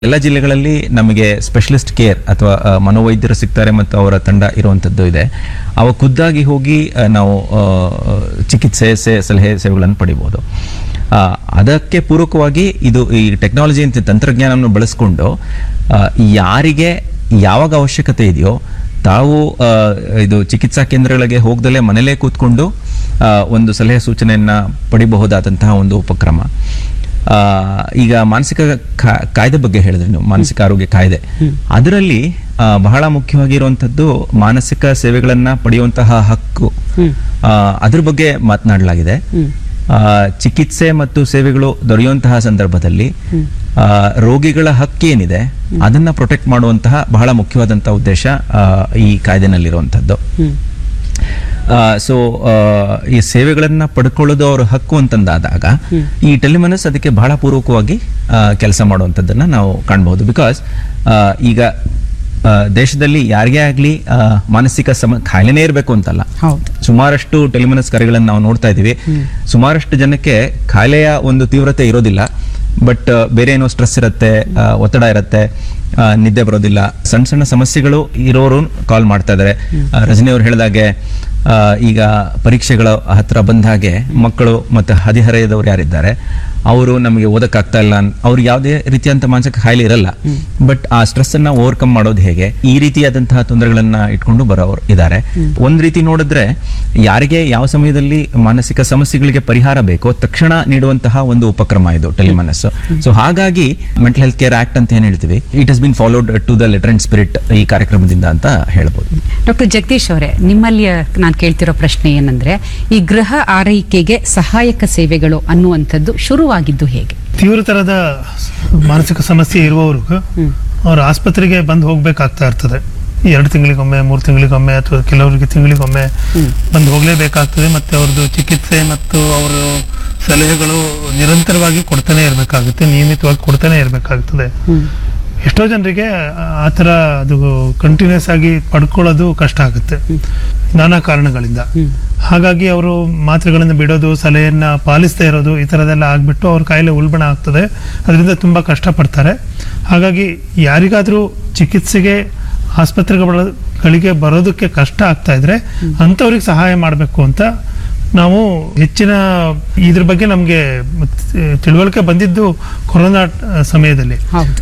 ಎಲ್ಲ ಜಿಲ್ಲೆಗಳಲ್ಲಿ ನಮಗೆ ಸ್ಪೆಷಲಿಸ್ಟ್ ಕೇರ್ ಅಥವಾ ಮನೋವೈದ್ಯರು ಸಿಗ್ತಾರೆ ಮತ್ತು ಅವರ ತಂಡ ಇರುವಂತದ್ದು ಇದೆ. ಅವ ಖುದ್ದಾಗಿ ಹೋಗಿ ನಾವು ಚಿಕಿತ್ಸೆ ಸಲಹೆ ಸೇವೆಗಳನ್ನು ಪಡಿಬಹುದು. ಅದಕ್ಕೆ ಪೂರಕವಾಗಿ ಇದು ಈ ಟೆಕ್ನಾಲಜಿ ಅಂತ ತಂತ್ರಜ್ಞಾನವನ್ನು ಬಳಸ್ಕೊಂಡು ಯಾರಿಗೆ ಯಾವಾಗ ಅವಶ್ಯಕತೆ ಇದೆಯೋ ತಾವು ಇದು ಚಿಕಿತ್ಸಾ ಕೇಂದ್ರಗಳಿಗೆ ಹೋಗದಲ್ಲೇ ಮನೇಲೇ ಕೂತ್ಕೊಂಡು ಒಂದು ಸಲಹೆ ಸೂಚನೆಯನ್ನ ಪಡಿಬಹುದಾದಂತಹ ಒಂದು ಉಪಕ್ರಮ. ಈಗ ಮಾನಸಿಕ ಕಾಯ್ದೆ ಬಗ್ಗೆ ಹೇಳಿದ್ರಿ ನೀವು, ಮಾನಸಿಕ ಆರೋಗ್ಯ ಕಾಯ್ದೆ. ಅದರಲ್ಲಿ ಬಹಳ ಮುಖ್ಯವಾಗಿರುವಂತದ್ದು ಮಾನಸಿಕ ಸೇವೆಗಳನ್ನ ಪಡೆಯುವಂತಹ ಹಕ್ಕು. ಅದ್ರ ಬಗ್ಗೆ ಮಾತನಾಡಲಾಗಿದೆ. ಚಿಕಿತ್ಸೆ ಮತ್ತು ಸೇವೆಗಳು ದೊರೆಯುವಂತಹ ಸಂದರ್ಭದಲ್ಲಿ ರೋಗಿಗಳ ಹಕ್ಕೇನಿದೆ ಅದನ್ನ ಪ್ರೊಟೆಕ್ಟ್ ಮಾಡುವಂತಹ ಬಹಳ ಮುಖ್ಯವಾದಂತಹ ಉದ್ದೇಶ ಈ ಕಾಯ್ದೆನಲ್ಲಿರುವಂತದ್ದು. ಸೊ ಈ ಸೇವೆಗಳನ್ನ ಪಡ್ಕೊಳ್ಳೋದು ಅವ್ರ ಹಕ್ಕು ಅಂತಂದಾದಾಗ ಈ ಟೆಲಿಮನಸ್ ಅದಕ್ಕೆ ಬಹಳ ಪೂರ್ವಕವಾಗಿ ಕೆಲಸ ಮಾಡುವಂಥದ್ದನ್ನ ನಾವು ಕಾಣಬಹುದು. ಬಿಕಾಸ್ ಈಗ ದೇಶದಲ್ಲಿ ಯಾರಿಗೇ ಆಗ್ಲಿ ಮಾನಸಿಕ ಕಾಯಿಲೆನೇ ಇರಬೇಕು ಅಂತಲ್ಲ, ಸುಮಾರಷ್ಟು ಟೆಲಿಮನಸ್ ಕರೆಗಳನ್ನು ನಾವು ನೋಡ್ತಾ ಇದೀವಿ. ಸುಮಾರಷ್ಟು ಜನಕ್ಕೆ ಕಾಯಿಲೆಯ ಒಂದು ತೀವ್ರತೆ ಇರೋದಿಲ್ಲ, ಬಟ್ ಬೇರೆ ಏನೋ ಸ್ಟ್ರೆಸ್ ಇರುತ್ತೆ, ಒತ್ತಡ ಇರುತ್ತೆ, ನಿದ್ದೆ ಬರೋದಿಲ್ಲ, ಸಣ್ಣ ಸಣ್ಣ ಸಮಸ್ಯೆಗಳು ಇರೋರು ಕಾಲ್ ಮಾಡ್ತಾ ಇದ್ದಾರೆ. ರಜನಿ ಅವ್ರು ಹೇಳಿದಾಗೆ ಈಗ ಪರೀಕ್ಷೆಗಳ ಹತ್ರ ಬಂದ ಹಾಗೆ ಮಕ್ಕಳು ಮತ್ತು ಹದಿಹರೆಯದವ್ರು ಯಾರಿದ್ದಾರೆ ಅವರು ನಮಗೆ ಓದಕ್ಕಾಗ್ತಾ ಇಲ್ಲ, ಅವ್ರಿಗೆ ಯಾವುದೇ ರೀತಿಯಂತ ಮಾನಸಿಕ ಕಾಯಿಲೆ ಇರಲ್ಲ, ಬಟ್ ಆ ಸ್ಟ್ರೆಸ್ ಅನ್ನ ಓವರ್ಕಮ್ ಮಾಡೋದು ಹೇಗೆ, ಈ ರೀತಿಯಾದಂತಹ ತೊಂದರೆಗಳನ್ನ ಇಟ್ಕೊಂಡು ಬರೋರು ಇದ್ದಾರೆ. ಒಂದ್ ರೀತಿ ನೋಡಿದ್ರೆ ಯಾರಿಗೆ ಯಾವ ಸಮಯದಲ್ಲಿ ಮಾನಸಿಕ ಸಮಸ್ಯೆಗಳಿಗೆ ಪರಿಹಾರ ಬೇಕೋ ತಕ್ಷಣ ನೀಡುವಂತಹ ಒಂದು ಉಪಕ್ರಮ ಇದು ಟೆಲಿಮನಸ್. ಸೊ ಹಾಗಾಗಿ ಮೆಂಟಲ್ ಹೆಲ್ತ್ ಕೇರ್ ಆಕ್ಟ್ ಅಂತ ಏನ್ ಹೇಳ್ತೀವಿ, it has been followed to the letter and spirit ಈ ಕಾರ್ಯಕ್ರಮದಿಂದ ಅಂತ ಹೇಳ್ಬೋದು. ಡಾಕ್ಟರ್ ಜಗದೀಶ್ ಅವರೇ, ನಿಮ್ಮಲ್ಲಿ ನಾನು ಕೇಳ್ತಿರೋ ಪ್ರಶ್ನೆ ಏನಂದ್ರೆ, ಈ ಗೃಹ ಆರೈಕೆಗೆ ಸಹಾಯಕ ಸೇವೆಗಳು ಅನ್ನುವಂಥದ್ದು ಶುರುವಾಗಿದ್ದು ಹೇಗೆ? ತೀವ್ರತರದ ಮಾನಸಿಕ ಸಮಸ್ಯೆ ಇರುವವರು ಅವರು ಆಸ್ಪತ್ರೆಗೆ ಬಂದು ಹೋಗ್ಬೇಕಾಗ್ತಾ ಇರ್ತದೆ. 2 ತಿಂಗಳಿಗೊಮ್ಮೆ, 3 ತಿಂಗಳಿಗೊಮ್ಮೆ, ಅಥವಾ ಕೆಲವರಿಗೆ ತಿಂಗಳಿಗೊಮ್ಮೆ ಬಂದು ಹೋಗ್ಲೇಬೇಕಾಗ್ತದೆ. ಮತ್ತೆ ಅವ್ರದ್ದು ಚಿಕಿತ್ಸೆ ಮತ್ತು ಅವರ ಸಲಹೆಗಳು ನಿರಂತರವಾಗಿ ಕೊಡ್ತಾನೆ ಇರಬೇಕಾಗುತ್ತೆ, ನಿಯಮಿತವಾಗಿ ಕೊಡ್ತಾನೆ ಇರಬೇಕಾಗ್ತದೆ. ಎಷ್ಟೋ ಜನರಿಗೆ ಆ ಥರ ಅದು ಕಂಟಿನ್ಯೂಸ್ ಆಗಿ ಪಡ್ಕೊಳ್ಳೋದು ಕಷ್ಟ ಆಗುತ್ತೆ ನಾನಾ ಕಾರಣಗಳಿಂದ. ಹಾಗಾಗಿ ಅವರು ಮಾತ್ರೆಗಳನ್ನು ಬಿಡೋದು, ಸಲಹೆಯನ್ನ ಪಾಲಿಸ್ತಾ ಇರೋದು, ಈ ಥರದೆಲ್ಲ ಆಗ್ಬಿಟ್ಟು ಅವ್ರ ಕಾಯಿಲೆ ಉಲ್ಬಣ ಆಗ್ತದೆ. ಅದರಿಂದ ತುಂಬ ಕಷ್ಟಪಡ್ತಾರೆ. ಹಾಗಾಗಿ ಯಾರಿಗಾದರೂ ಚಿಕಿತ್ಸೆಗೆ ಆಸ್ಪತ್ರೆಗಳಿಗೆ ಬರೋದಕ್ಕೆ ಕಷ್ಟ ಆಗ್ತಾ ಇದ್ರೆ ಅಂಥವ್ರಿಗೆ ಸಹಾಯ ಮಾಡಬೇಕು ಅಂತ ನಾವು ಹೆಚ್ಚಿನ ಇದ್ರ ಬಗ್ಗೆ ನಮಗೆ ತಿಳುವಳಿಕೆ ಬಂದಿದ್ದು ಕೊರೋನಾ ಸಮಯದಲ್ಲಿ.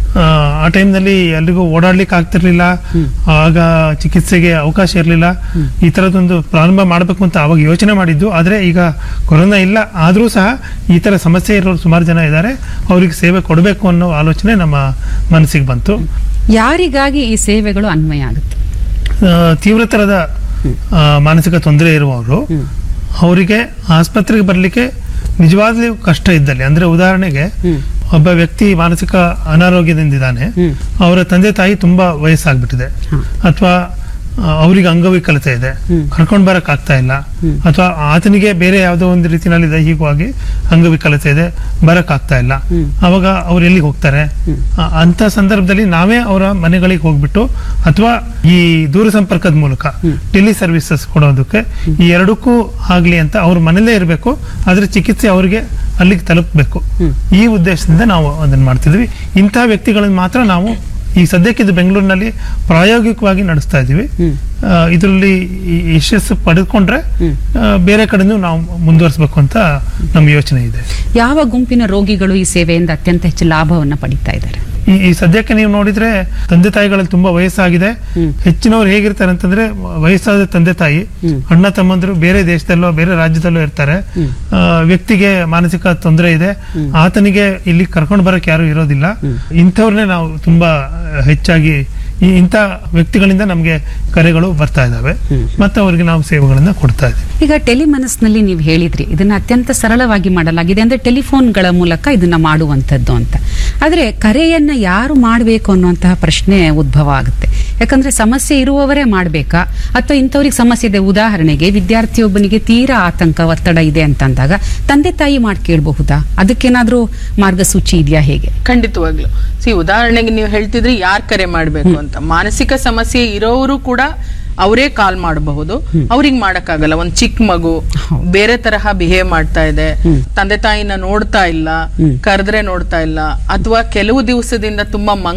ಆ ಟೈಮ್ನಲ್ಲಿ ಎಲ್ರಿಗೂ ಓಡಾಡ್ಲಿಕ್ಕೆ ಆಗ್ತಿರ್ಲಿಲ್ಲ, ಆಗ ಚಿಕಿತ್ಸೆಗೆ ಅವಕಾಶ ಇರಲಿಲ್ಲ. ಈ ಥರದೊಂದು ಪ್ರಾರಂಭ ಮಾಡಬೇಕು ಅಂತ ಅವಾಗ ಯೋಚನೆ ಮಾಡಿದ್ದು. ಆದರೆ ಈಗ ಕೊರೋನಾ ಇಲ್ಲ, ಆದರೂ ಸಹ ಈ ಥರ ಸಮಸ್ಯೆ ಇರೋರು ಸುಮಾರು ಜನ ಇದ್ದಾರೆ. ಅವ್ರಿಗೆ ಸೇವೆ ಕೊಡಬೇಕು ಅನ್ನೋ ಆಲೋಚನೆ ನಮ್ಮ ಮನಸ್ಸಿಗೆ ಬಂತು. ಯಾರಿಗಾಗಿ ಈ ಸೇವೆಗಳು ಅನ್ವಯ ಆಗುತ್ತೆ? ತೀವ್ರತರದ ಮಾನಸಿಕ ತೊಂದರೆ ಇರುವವರು, ಅವರಿಗೆ ಆಸ್ಪತ್ರೆಗೆ ಬರಲಿಕ್ಕೆ ನಿಜವಾಗ್ಲೂ ಕಷ್ಟ ಇದ್ದಲ್ಲಿ, ಅಂದ್ರೆ ಉದಾಹರಣೆಗೆ ಒಬ್ಬ ವ್ಯಕ್ತಿ ಮಾನಸಿಕ ಅನಾರೋಗ್ಯದಿಂದಿದ್ದಾನೆ, ಅವರ ತಂದೆ ತಾಯಿ ತುಂಬಾ ವಯಸ್ಸಾಗ್ಬಿಟ್ಟಿದೆ, ಅಥವಾ ಅವರಿಗೆ ಅಂಗವಿಕಲತೆ ಇದೆ, ಕರ್ಕೊಂಡು ಬರಕ್ ಆಗ್ತಾ ಇಲ್ಲ, ಅಥವಾ ಆತನಿಗೆ ಬೇರೆ ಯಾವುದೋ ಒಂದು ರೀತಿಯಲ್ಲಿ ದೈಹಿಕವಾಗಿ ಅಂಗವಿಕಲತೆ ಇದೆ, ಬರಕ್ ಆಗ್ತಾ ಇಲ್ಲ. ಅವಾಗ ಅವ್ರು ಎಲ್ಲಿಗೆ ಹೋಗ್ತಾರೆ? ಅಂತ ಸಂದರ್ಭದಲ್ಲಿ ನಾವೇ ಅವರ ಮನೆಗಳಿಗೆ ಹೋಗ್ಬಿಟ್ಟು, ಅಥವಾ ಈ ದೂರ ಸಂಪರ್ಕದ ಮೂಲಕ ಟೆಲಿ ಸರ್ವಿಸಸ್ ಕೊಡೋದಕ್ಕೆ, ಈ ಎರಡಕ್ಕೂ ಆಗ್ಲಿ ಅಂತ ಅವ್ರ ಮನೇಲೇ ಇರಬೇಕು, ಆದ್ರೆ ಚಿಕಿತ್ಸೆ ಅವರಿಗೆ ಅಲ್ಲಿಗೆ ತಲುಪಬೇಕು. ಈ ಉದ್ದೇಶದಿಂದ ನಾವು ಅದನ್ನ ಮಾಡ್ತಿದ್ವಿ. ಇಂತಹ ವ್ಯಕ್ತಿಗಳನ್ನ ಮಾತ್ರ ನಾವು ಈ ಸದ್ಯಕ್ಕೆ ಇದು ಬೆಂಗಳೂರಿನಲ್ಲಿ ಪ್ರಾಯೋಗಿಕವಾಗಿ ನಡೆಸ್ತಾ ಇದ್ದೀವಿ. ಇದರಲ್ಲಿ ಯಶಸ್ಸು ಪಡೆದುಕೊಂಡ್ರೆ ಬೇರೆ ಕಡೆನೂ ನಾವು ಮುಂದುವರಿಸಬೇಕು ಅಂತ ನಮ್ಮ ಯೋಚನೆ ಇದೆ. ಯಾವ ಗುಂಪಿನ ರೋಗಿಗಳು ಈ ಸೇವೆಯಿಂದ ಅತ್ಯಂತ ಹೆಚ್ಚು ಲಾಭವನ್ನ ಪಡಿತಾ ಇದ್ದಾರೆ? ಈ ಸದ್ಯಕ್ಕೆ ನೀವು ನೋಡಿದ್ರೆ ತಂದೆ ತಾಯಿಗಳಲ್ಲಿ ತುಂಬಾ ವಯಸ್ಸಾಗಿದೆ. ಹೆಚ್ಚಿನವ್ರು ಹೇಗಿರ್ತಾರೆ ಅಂತಂದ್ರೆ, ವಯಸ್ಸಾದ ತಂದೆ ತಾಯಿ, ಅಣ್ಣ ತಮ್ಮಂದ್ರು ಬೇರೆ ದೇಶದಲ್ಲೋ ಬೇರೆ ರಾಜ್ಯದಲ್ಲೋ ಇರ್ತಾರೆ. ವ್ಯಕ್ತಿಗೆ ಮಾನಸಿಕ ತೊಂದರೆ ಇದೆ, ಆತನಿಗೆ ಇಲ್ಲಿ ಕರ್ಕೊಂಡು ಬರಕ್ ಯಾರು ಇರೋದಿಲ್ಲ. ಇಂಥವ್ರನ್ನೇ ನಾವು ತುಂಬಾ ಹೆಚ್ಚಾಗಿ ಇಂಥ ವ್ಯಕ್ತಿಗಳಿಂದ ನಮಗೆ ಕರೆಗಳು ಬರ್ತಾ ಇದಾವೆ, ಮತ್ತೆ ಅವರಿಗೆ ನಾವು ಸೇವೆಗಳನ್ನ ಕೊಡ್ತಾ ಇದ್ದೀವಿ. ಈಗ ಟೆಲಿಮನಸ್ನಲ್ಲಿ ನೀವು ಹೇಳಿದ್ರಿ ಇದನ್ನ ಅತ್ಯಂತ ಸರಳವಾಗಿ ಮಾಡಲಾಗಿದೆ, ಅಂದ್ರೆ ಟೆಲಿಫೋನ್ಗಳ ಮೂಲಕ ಇದನ್ನ ಮಾಡುವಂತದ್ದು ಅಂತ. ಆದ್ರೆ ಕರೆಯನ್ನ ಯಾರು ಮಾಡಬೇಕು ಅನ್ನುವಂತಹ ಪ್ರಶ್ನೆ ಉದ್ಭವ ಆಗುತ್ತೆ. ಯಾಕಂದ್ರೆ ಸಮಸ್ಯೆ ಇರುವವರೇ ಮಾಡ್ಬೇಕಾ, ಅಥವಾ ಇಂಥವ್ರಿಗೆ ಸಮಸ್ಯೆ ಇದೆ, ಉದಾಹರಣೆಗೆ ವಿದ್ಯಾರ್ಥಿಯೊಬ್ಬನಿಗೆ ತೀರಾ ಆತಂಕ, ಒತ್ತಡ ಇದೆ ಅಂತಂದಾಗ ತಂದೆ ತಾಯಿ ಮಾಡಿ ಕೇಳಬಹುದಾ? ಅದಕ್ಕೇನಾದ್ರೂ ಮಾರ್ಗಸೂಚಿ ಇದೆಯಾ? ಹೇಗೆ? ಖಂಡಿತವಾಗ್ಲು. ಉದಾಹರಣೆಗೆ ನೀವು ಹೇಳ್ತಿದ್ರಿ ಯಾರು ಕರೆ ಮಾಡಬೇಕು ಅಂತ. ಮಾನಸಿಕ ಸಮಸ್ಯೆ ಇರೋರು ಕೂಡ ಅವರೇ ಕಾಲ್ ಮಾಡಬಹುದು. ಅವ್ರಿಗೆ ಮಾಡಕ್ಕಾಗಲ್ಲ. ಒಂದ್ ಚಿಕ್ಕ ಮಗು ಬೇರೆ ತರಹ ಬಿಹೇವ್ ಮಾಡ್ತಾ ಇದೆ, ತಂದೆ ತಾಯಿನ ನೋಡ್ತಾ ಇಲ್ಲ, ಕರೆದ್ರೆ ನೋಡ್ತಾ ಇಲ್ಲ, ಅಥವಾ ಕೆಲವು ದಿವಸದಿಂದ ತುಂಬಾ